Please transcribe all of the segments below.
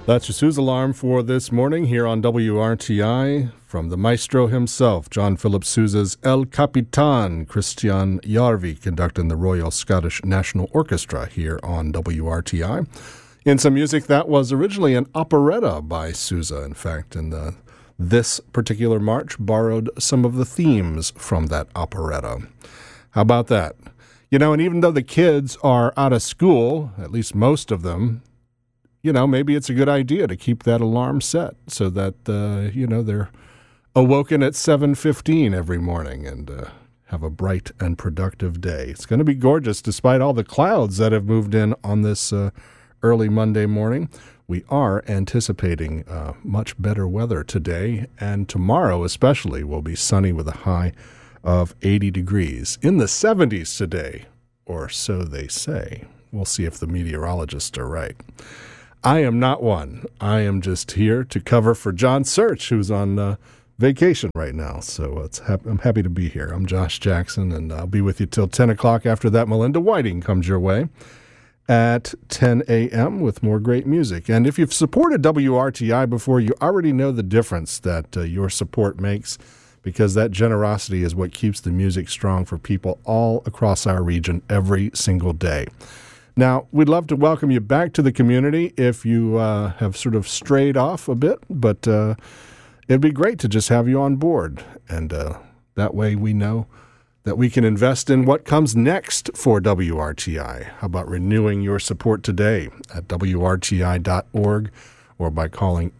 That's your Sue's alarm for this morning here on WRTI from the maestro himself, John Philip Sousa's El Capitan, Christian Jarvi, conducting the Royal Scottish National Orchestra here on WRTI. In some music that was originally an operetta by Sousa, in fact, and this particular march borrowed some of the themes from that operetta. How about that? You know, and even though the kids are out of school, at least most of them, you know, maybe it's a good idea to keep that alarm set so that, they're awoken at 7:15 every morning and have a bright and productive day. It's going to be gorgeous despite all the clouds that have moved in on this early Monday morning. We are anticipating much better weather today, and tomorrow especially will be sunny with a high of 80 degrees. In the 70s today, or so they say. We'll see if the meteorologists are right. I am not one. I am just here to cover for John Search, who's on vacation right now. So I'm happy to be here. I'm Josh Jackson, and I'll be with you till 10 o'clock. After that, Melinda Whiting comes your way at 10 a.m. with more great music. And if you've supported WRTI before, you already know the difference that your support makes, because that generosity is what keeps the music strong for people all across our region every single day. Now, we'd love to welcome you back to the community if you have sort of strayed off a bit, but it'd be great to just have you on board. And that way we know that we can invest in what comes next for WRTI. How about renewing your support today at WRTI.org or by calling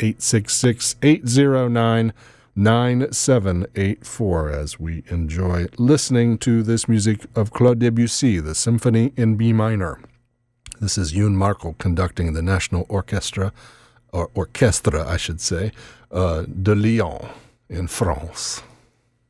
866-809-9784 as we enjoy listening to this music of Claude Debussy, the Symphony in B minor. This is Youn Markel conducting the National Orchestra, or Orchestre, I should say, de Lyon in France.